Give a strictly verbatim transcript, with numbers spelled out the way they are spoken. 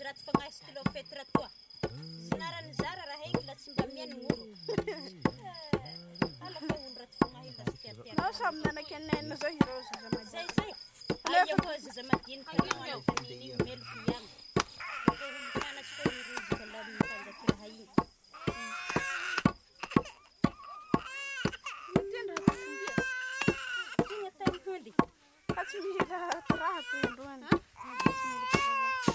rato fagnahy stylo fety rato toa sinarany zara raha igny la tsy mba miaigny alaka olo rato fagnahy la sy tiatiana nao samy menaky anena zao ireo zaza madinika zay zay aia koa zaza madinika nagnanao niny melo fiagna bakeo homikanatsy koa irozika la mitanjaky raha igny Tsy mihira raha toy androany. Tsy mihira raha.